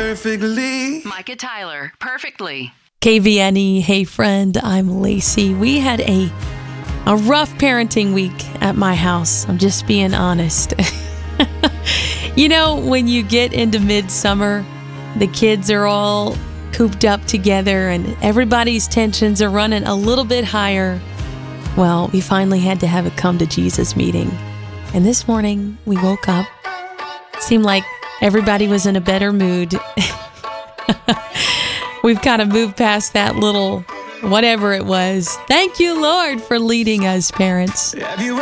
perfectly. Micah Tyler, perfectly. KVNE, hey friend, I'm Lacey. We had a rough parenting week at my house. I'm just being honest. You know, when you get into midsummer, the kids are all cooped up together and everybody's tensions are running a little bit higher. Well, we finally had to have a come to Jesus meeting. And this morning we woke up. Seemed like everybody was in a better mood. We've kind of moved past that little whatever it was. Thank you, Lord, for leading us, parents. Have you